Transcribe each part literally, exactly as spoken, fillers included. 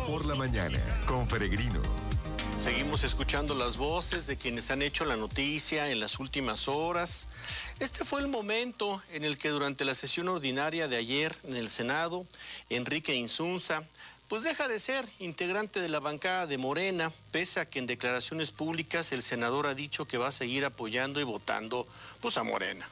por la mañana, con Peregrino. Seguimos escuchando las voces de quienes han hecho la noticia en las últimas horas. Este fue el momento en el que durante la sesión ordinaria de ayer en el Senado, Enrique Insunza, pues deja de ser integrante de la bancada de Morena, pese a que en declaraciones públicas el senador ha dicho que va a seguir apoyando y votando pues a Morena.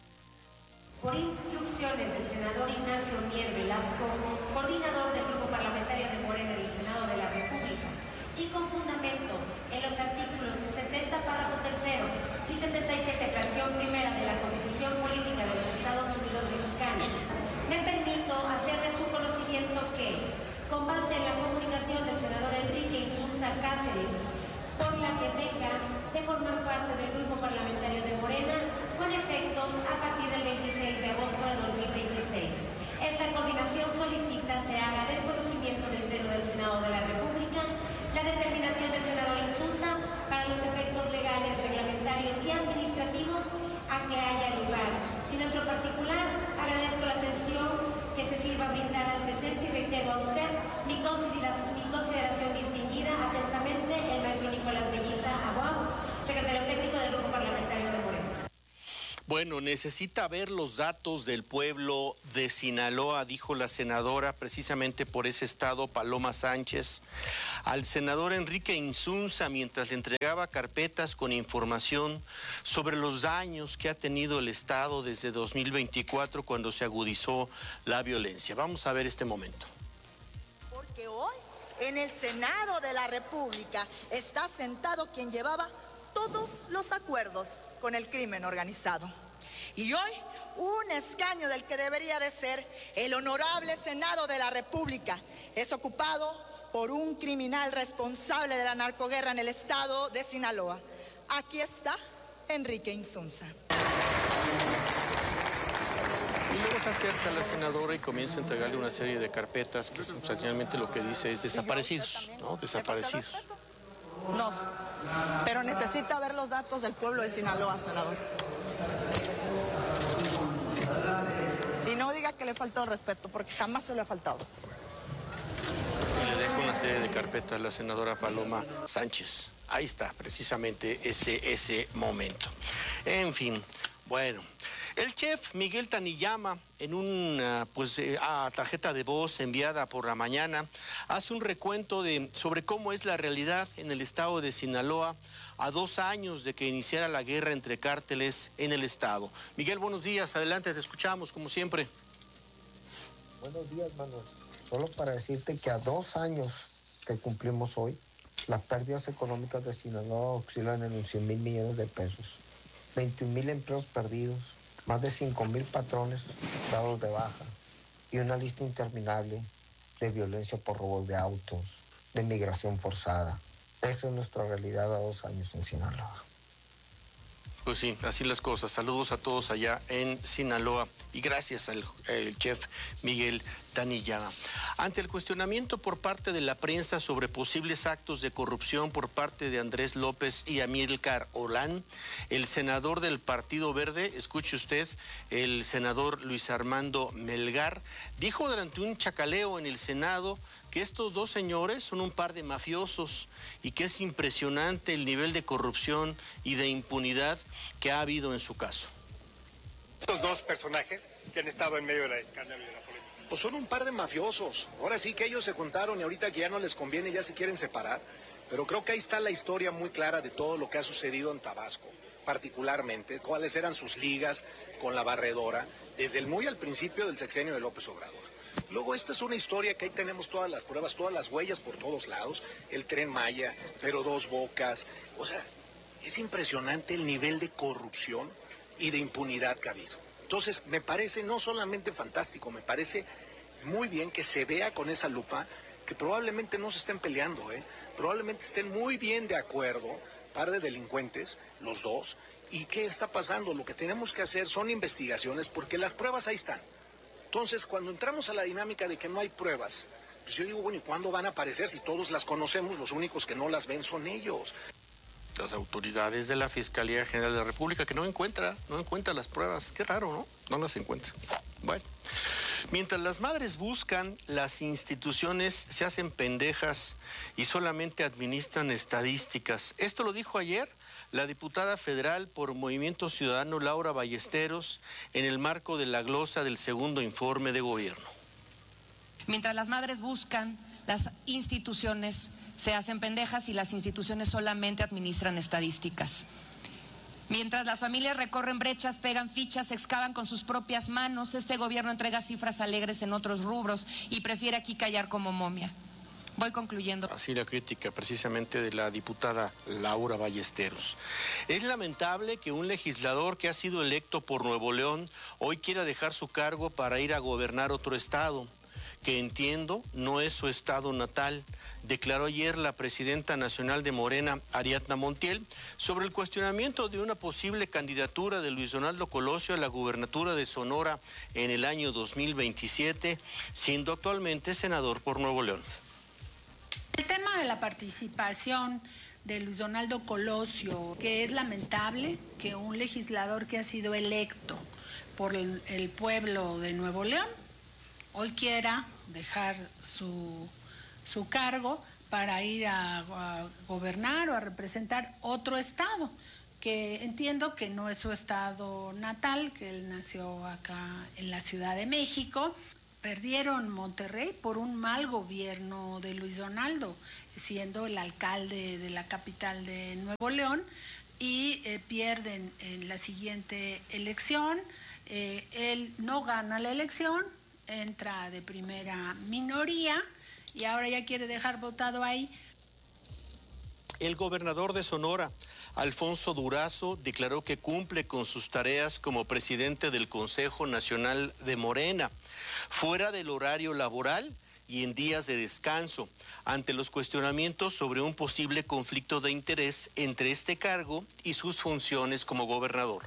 Por instrucciones del senador Ignacio Mier Velasco, coordinador del Grupo Parlamentario de Morena en el Senado de la República, y con fundamento en los artículos setenta, párrafo tercero y setenta y siete, fracción primera de la Constitución Política de los Estados Unidos Mexicanos, me permito hacer de su conocimiento que, con base en la comunicación del senador Enrique Insunza Cáceres, por la que deja de formar parte del Grupo Parlamentario de Morena, con efectos a partir del veintiséis de agosto de dos mil veintiséis. Esta coordinación solicita se haga del conocimiento del Pleno del Senado de la República la determinación del senador Insunza para los efectos legales, reglamentarios y administrativos a que haya lugar. Sin otro particular, agradezco la atención que se sirva brindar al presente y reitero a usted mi consideración, mi consideración distinguida. Atentamente, el maestro Nicolás Belliza, abogado, secretario técnico del Grupo Parlamentario de Morena. Bueno, necesita ver los datos del pueblo de Sinaloa, dijo la senadora, precisamente por ese estado, Paloma Sánchez, al senador Enrique Insunza, mientras le entregaba carpetas con información sobre los daños que ha tenido el estado desde dos mil veinticuatro, cuando se agudizó la violencia. Vamos a ver este momento. Porque hoy, en el Senado de la República, está sentado quien llevaba todos los acuerdos con el crimen organizado. Y hoy, un escaño del que debería de ser el honorable Senado de la República es ocupado por un criminal responsable de la narcoguerra en el estado de Sinaloa. Aquí está Enrique Insunza. Y luego se acerca la senadora y comienza a entregarle una serie de carpetas que sustancialmente lo que dice es desaparecidos, ¿no? Desaparecidos. No, pero necesita ver los datos del pueblo de Sinaloa, senador. Y no diga que le faltó respeto, porque jamás se le ha faltado. Y le dejo una serie de carpetas a la senadora Paloma Sánchez. Ahí está, precisamente ese, ese momento. En fin, bueno. El chef Miguel Taniyama, en una pues, eh, a tarjeta de voz enviada por la mañana, hace un recuento de, sobre cómo es la realidad en el estado de Sinaloa a dos años de que iniciara la guerra entre cárteles en el estado. Miguel, buenos días, adelante, te escuchamos como siempre. Buenos días, Manuel. Solo para decirte que a dos años que cumplimos hoy, las pérdidas económicas de Sinaloa oscilan en los cien mil millones de pesos, veintiún mil empleos perdidos, más de cinco mil patrones dados de baja y una lista interminable de violencia por robos de autos, de migración forzada. Esa es nuestra realidad a dos años en Sinaloa. Pues sí, así las cosas. Saludos a todos allá en Sinaloa y gracias al el chef Miguel Taniyama. Ante el cuestionamiento por parte de la prensa sobre posibles actos de corrupción por parte de Andrés López y Amílcar Olán, el senador del Partido Verde, escuche usted, el senador Luis Armando Melgar, dijo durante un chacaleo en el Senado que estos dos señores son un par de mafiosos y que es impresionante el nivel de corrupción y de impunidad que ha habido en su caso. Estos dos personajes que han estado en medio de la escándalo y de la polémica. Pues son un par de mafiosos. Ahora sí que ellos se juntaron y ahorita que ya no les conviene ya se quieren separar. Pero creo que ahí está la historia muy clara de todo lo que ha sucedido en Tabasco, particularmente, cuáles eran sus ligas con la barredora, desde el muy al principio del sexenio de López Obrador. Luego esta es una historia que ahí tenemos todas las pruebas, todas las huellas por todos lados, el Tren Maya, pero Dos Bocas, o sea, es impresionante el nivel de corrupción y de impunidad que ha habido. Entonces, me parece no solamente fantástico, me parece muy bien que se vea con esa lupa que probablemente no se estén peleando, ¿eh? Probablemente estén muy bien de acuerdo, par de delincuentes, los dos, y ¿qué está pasando? Lo que tenemos que hacer son investigaciones porque las pruebas ahí están. Entonces, cuando entramos a la dinámica de que no hay pruebas, pues yo digo, bueno, ¿y cuándo van a aparecer? Si todos las conocemos, los únicos que no las ven son ellos. Las autoridades de la Fiscalía General de la República que no encuentra, no encuentra las pruebas. Qué raro, ¿no? No las encuentra. Bueno. Mientras las madres buscan, las instituciones se hacen pendejas y solamente administran estadísticas. Esto lo dijo ayer la diputada federal por Movimiento Ciudadano Laura Ballesteros en el marco de la glosa del segundo informe de gobierno. Mientras las madres buscan, las instituciones se hacen pendejas y las instituciones solamente administran estadísticas. Mientras las familias recorren brechas, pegan fichas, excavan con sus propias manos, este gobierno entrega cifras alegres en otros rubros y prefiere aquí callar como momia. Voy concluyendo. Así la crítica precisamente de la diputada Laura Ballesteros. Es lamentable que un legislador que ha sido electo por Nuevo León hoy quiera dejar su cargo para ir a gobernar otro estado, que entiendo no es su estado natal, declaró ayer la presidenta nacional de Morena, Ariadna Montiel, sobre el cuestionamiento de una posible candidatura de Luis Donaldo Colosio a la gubernatura de Sonora en el año dos mil veintisiete, siendo actualmente senador por Nuevo León. El tema de la participación de Luis Donaldo Colosio, que es lamentable que un legislador que ha sido electo por el, el pueblo de Nuevo León hoy quiera dejar su, su cargo para ir a, a gobernar o a representar otro estado, que entiendo que no es su estado natal, que él nació acá en la Ciudad de México. Perdieron Monterrey por un mal gobierno de Luis Donaldo, siendo el alcalde de la capital de Nuevo León, y eh, pierden en la siguiente elección. Eh, él no gana la elección, entra de primera minoría y ahora ya quiere dejar votado ahí. El gobernador de Sonora, Alfonso Durazo, declaró que cumple con sus tareas como presidente del Consejo Nacional de Morena, fuera del horario laboral y en días de descanso, ante los cuestionamientos sobre un posible conflicto de interés entre este cargo y sus funciones como gobernador.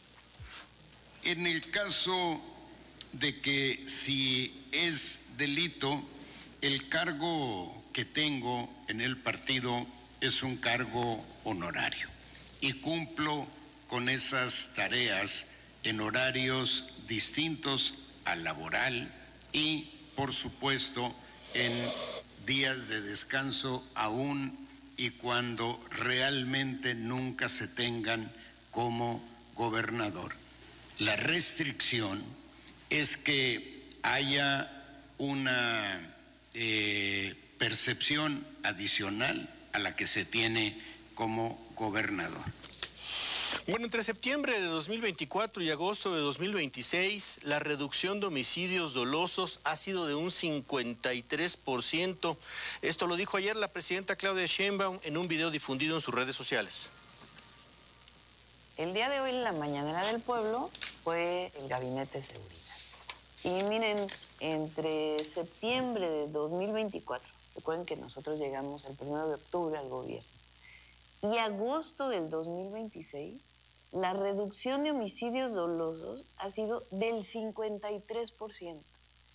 En el caso de que si es delito, el cargo que tengo en el partido es un cargo honorario y cumplo con esas tareas en horarios distintos al laboral y, por supuesto, en días de descanso aún y cuando realmente nunca se tengan como gobernador. La restricción es que haya una eh, percepción adicional a la que se tiene como gobernador. Bueno, entre septiembre de dos mil veinticuatro y agosto de dos mil veintiséis, la reducción de homicidios dolosos ha sido de un cincuenta y tres por ciento. Esto lo dijo ayer la presidenta Claudia Sheinbaum en un video difundido en sus redes sociales. El día de hoy, en la mañanera del pueblo, fue el Gabinete de Seguridad. Y miren, entre septiembre de dos mil veinticuatro, recuerden que nosotros llegamos el primero de octubre al gobierno, y agosto del dos mil veintiséis, la reducción de homicidios dolosos ha sido del cincuenta y tres por ciento.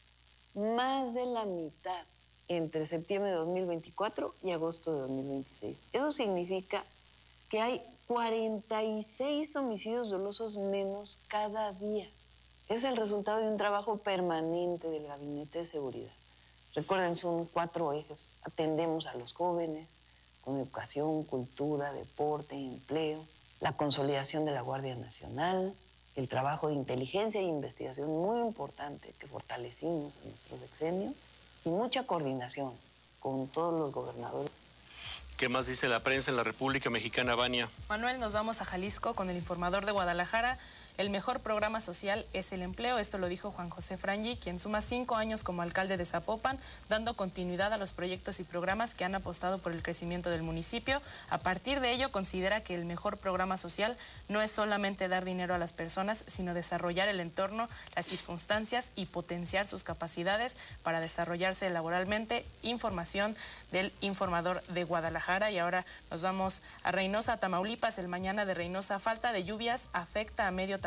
Más de la mitad entre septiembre de dos mil veinticuatro y agosto de dos mil veintiséis. Eso significa que hay cuarenta y seis homicidios dolosos menos cada día. Es el resultado de un trabajo permanente del Gabinete de Seguridad. Recuerden, son cuatro ejes. Atendemos a los jóvenes con educación, cultura, deporte, empleo, la consolidación de la Guardia Nacional, el trabajo de inteligencia e investigación muy importante que fortalecimos en nuestro sexenio y mucha coordinación con todos los gobernadores. ¿Qué más dice la prensa en la República Mexicana, Vania? Manuel, nos vamos a Jalisco con el informador de Guadalajara. El mejor programa social es el empleo. Esto lo dijo Juan José Frangi, quien suma cinco años como alcalde de Zapopan, dando continuidad a los proyectos y programas que han apostado por el crecimiento del municipio. A partir de ello, considera que el mejor programa social no es solamente dar dinero a las personas, sino desarrollar el entorno, las circunstancias y potenciar sus capacidades para desarrollarse laboralmente. Información del informador de Guadalajara. Y ahora nos vamos a Reynosa, Tamaulipas. El mañana de Reynosa, falta de lluvias afecta a medio Tamaulipas.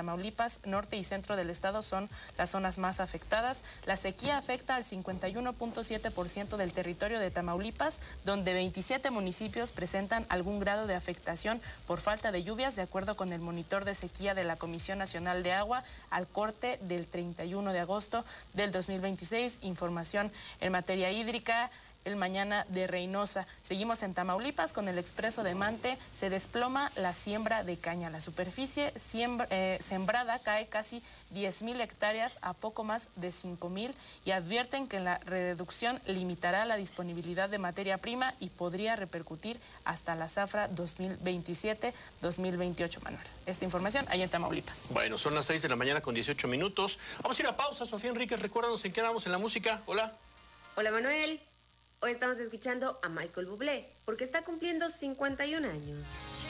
Tamaulipas, norte y centro del estado son las zonas más afectadas. La sequía afecta al cincuenta y uno punto siete por ciento del territorio de Tamaulipas, donde veintisiete municipios presentan algún grado de afectación por falta de lluvias, de acuerdo con el monitor de sequía de la Comisión Nacional de Agua al corte del treinta y uno de agosto del dos mil veintiséis. Información en materia hídrica. El mañana de Reynosa. Seguimos en Tamaulipas con el expreso de Mante. Se desploma la siembra de caña. La superficie siembra, eh, sembrada cae casi diez mil hectáreas a poco más de cinco mil y advierten que la reducción limitará la disponibilidad de materia prima y podría repercutir hasta la zafra dos mil veintisiete dos mil veintiocho, Manuel. Esta información allá en Tamaulipas. Bueno, son las seis de la mañana con dieciocho minutos. Vamos a ir a pausa. Sofía Enríquez, recuérdanos en qué damos en la música. Hola. Hola, Manuel. Hoy estamos escuchando a Michael Bublé, porque está cumpliendo cincuenta y un años.